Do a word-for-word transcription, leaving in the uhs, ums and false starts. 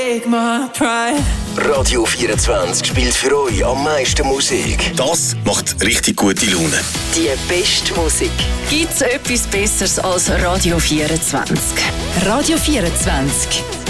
take my pride. Radio vierundzwanzig spielt für euch am meisten Musik. Das macht richtig gute Laune. Die beste Musik. Gibt's etwas Besseres als Radio vierundzwanzig? Radio vierundzwanzig.